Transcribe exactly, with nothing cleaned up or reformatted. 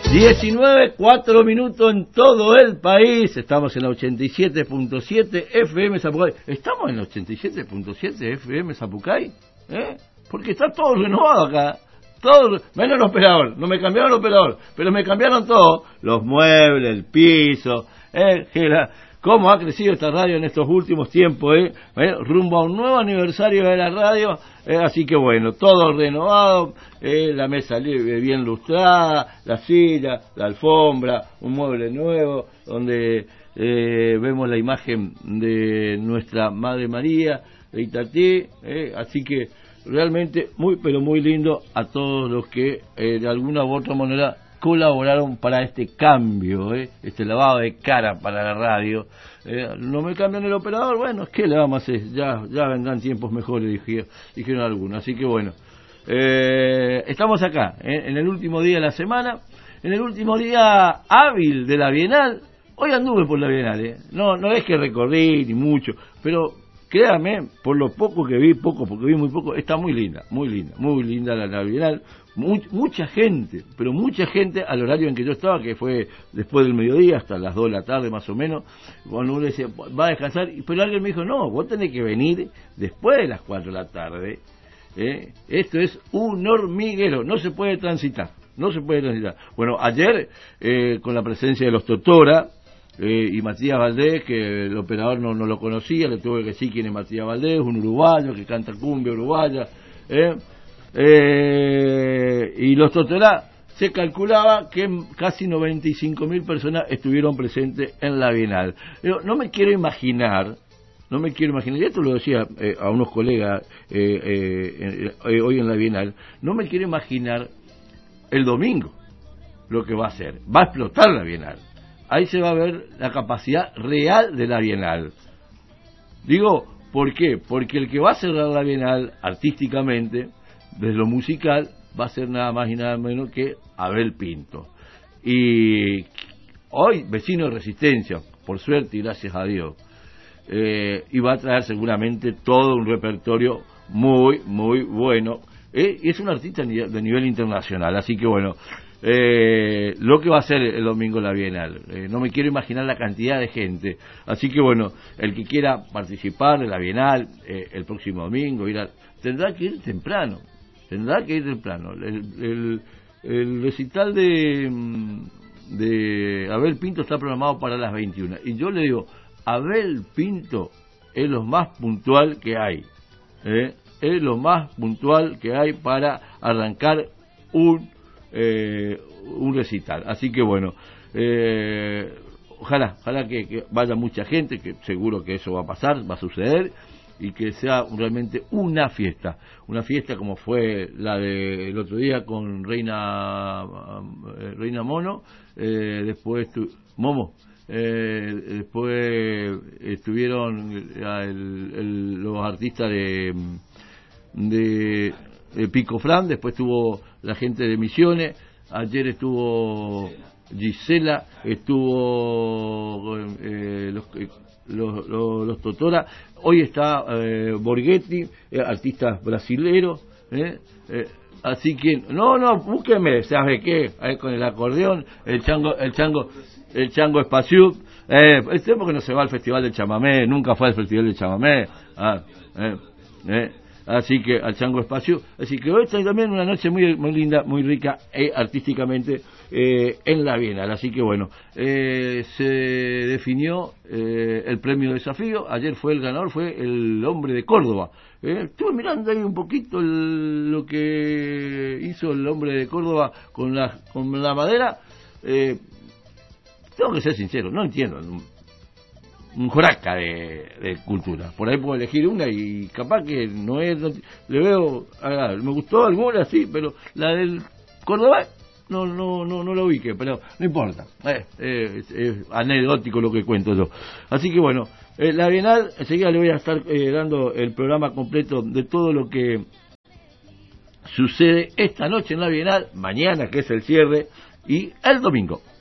diecinueve, cuatro minutos en todo el país. Estamos en la ochenta y siete punto siete F M Zapucay. ¿Estamos en la ochenta y siete punto siete F M Zapucay? ¿Eh? Porque está todo renovado acá. Todo, menos el operador. No me cambiaron el operador, pero me cambiaron todo. Los muebles, el piso. ¿Eh? ¿Cómo ha crecido esta radio en estos últimos tiempos? ¿Eh? ¿Eh? Rumbo a un nuevo aniversario de la radio. Eh, así que bueno, todo renovado, eh, la mesa bien lustrada, la silla, la alfombra, un mueble nuevo, donde eh, vemos la imagen de nuestra Madre María de Itatí, eh, así que realmente muy, pero muy lindo a todos los que eh, de alguna u otra manera colaboraron para este cambio, eh, este lavado de cara para la radio. Eh, no me cambian el operador, bueno, ¿qué le vamos a hacer? Ya, ya vendrán tiempos mejores, dije, dijeron algunos. Así que bueno, eh, estamos acá, eh, en el último día de la semana, en el último día hábil de la Bienal. Hoy anduve por la Bienal, eh. no, no es que recorrí ni mucho, pero créame, por lo poco que vi, poco, porque vi muy poco, está muy linda, muy linda, muy linda la, la Bienal. Much, mucha gente, pero mucha gente al horario en que yo estaba, que fue después del mediodía hasta las dos de la tarde más o menos. Cuando uno decía, va a descansar, pero alguien me dijo, no, vos tenés que venir después de las cuatro de la tarde. ¿eh? Esto es un hormiguero, no se puede transitar, no se puede transitar. Bueno, ayer, eh, con la presencia de los Totora, Eh, y Matías Valdés, que el operador no, no lo conocía, le tuve que decir quién es Matías Valdés, un uruguayo que canta cumbia uruguaya, ¿eh? Eh, y los Totorá, se calculaba que casi noventa y cinco mil personas estuvieron presentes en la Bienal. Pero no me quiero imaginar, no me quiero imaginar, y esto lo decía eh, a unos colegas eh, eh, eh, hoy en la Bienal, no me quiero imaginar el domingo lo que va a hacer, va a explotar la Bienal. Ahí se va a ver la capacidad real de la Bienal. Digo, ¿por qué? Porque el que va a cerrar la Bienal artísticamente, desde lo musical, va a ser nada más y nada menos que Abel Pinto. Y hoy, vecino de Resistencia, por suerte y gracias a Dios, eh, y va a traer seguramente todo un repertorio muy, muy bueno. Eh, es un artista de nivel internacional, así que bueno, Eh, lo que va a ser el domingo la Bienal, eh, no me quiero imaginar la cantidad de gente, así que bueno, el que quiera participar de la Bienal eh, el próximo domingo ir a, tendrá que ir temprano, tendrá que ir temprano. El, el, el recital de de Abel Pinto está programado para las veintiuna y yo le digo, Abel Pinto es lo más puntual que hay, eh, es lo más puntual que hay para arrancar un Eh, un recital, así que bueno, eh, ojalá, ojalá que, que vaya mucha gente, que seguro que eso va a pasar, va a suceder, y que sea realmente una fiesta, una fiesta como fue la del otro día con Reina eh, Reina Mono, eh, después tu, Momo, eh, después estuvieron el, el, los artistas de de de Pico Fran, después estuvo la gente de Misiones, ayer estuvo Gisela, estuvo eh, los, los, los, los Totora, hoy está eh, Borghetti, eh, artistas brasileros, eh, eh, así que, no, no, búsqueme, ¿sabe qué? Ahí con el acordeón, el chango, el chango, el chango Espaciú, eh, este porque no se va al Festival del Chamamé, nunca fue al Festival del Chamamé, ah, eh, eh. Así que al Chango Espacio, así que hoy está también una noche muy muy linda, muy rica eh, artísticamente eh, en la Bienal. Así que bueno, eh, se definió eh, el premio desafío. Ayer fue el ganador, fue el hombre de Córdoba. Eh, estuve mirando ahí un poquito el, lo que hizo el hombre de Córdoba con la con la madera. Eh, tengo que ser sincero, no entiendo. Un joraca de, de cultura, por ahí puedo elegir una y capaz que no es, no, le veo, ah, me gustó alguna sí, pero la del Córdoba no no no no lo ubique, pero no importa, eh, eh, es, es anecdótico lo que cuento yo, así que bueno, eh, la Bienal, enseguida le voy a estar eh, dando el programa completo de todo lo que sucede esta noche en la Bienal, mañana que es el cierre y el domingo.